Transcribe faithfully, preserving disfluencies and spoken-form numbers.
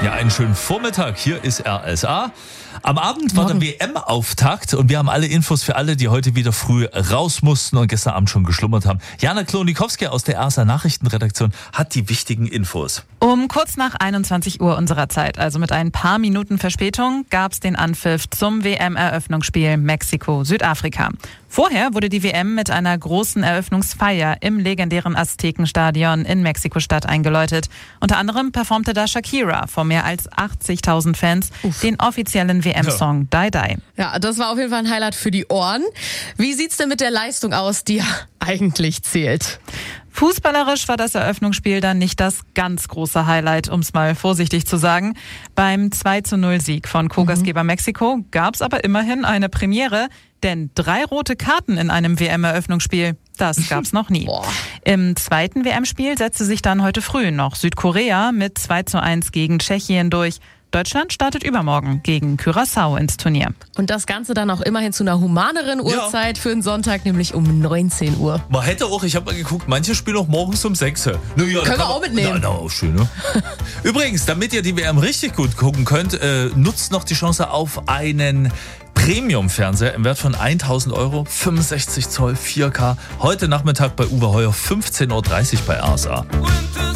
Ja, einen schönen Vormittag. Hier ist R S A. Am Abend war der W M-Auftakt und wir haben alle Infos für alle, die heute wieder früh raus mussten und gestern Abend schon geschlummert haben. Jana Klonikowski aus der R S A-Nachrichtenredaktion hat die wichtigen Infos. Um kurz nach einundzwanzig Uhr unserer Zeit, also mit ein paar Minuten Verspätung, gab es den Anpfiff zum W M-Eröffnungsspiel Mexiko-Südafrika. Vorher wurde die W M mit einer großen Eröffnungsfeier im legendären Aztekenstadion in Mexiko-Stadt eingeläutet. Unter anderem performte da Shakira vor mehr als achtzigtausend Fans Uff. den offiziellen W M-Song ja. Die Die. Ja, das war auf jeden Fall ein Highlight für die Ohren. Wie sieht's denn mit der Leistung aus, die ja eigentlich zählt? Fußballerisch war das Eröffnungsspiel dann nicht das ganz große Highlight, um es mal vorsichtig zu sagen. Beim zwei zu null Sieg von Co-Gastgeber mhm. Mexiko gab es aber immerhin eine Premiere, denn drei rote Karten in einem W M-Eröffnungsspiel, das gab's noch nie. Im zweiten W M-Spiel setzte sich dann heute früh noch Südkorea mit zwei zu eins gegen Tschechien durch. Deutschland startet übermorgen gegen Curaçao ins Turnier. Und das Ganze dann auch immerhin zu einer humaneren Uhrzeit ja. für den Sonntag, nämlich um neunzehn Uhr. Man hätte auch, ich habe mal geguckt, manche spielen auch morgens um sechs. Ja, Können wir auch mitnehmen. Na, na, auch schön, ne? Übrigens, damit ihr die W M richtig gut gucken könnt, äh, nutzt noch die Chance auf einen Premium-Fernseher im Wert von tausend Euro, fünfundsechzig Zoll, vier K. Heute Nachmittag bei Uwe Heuer, fünfzehn Uhr dreißig bei R S A.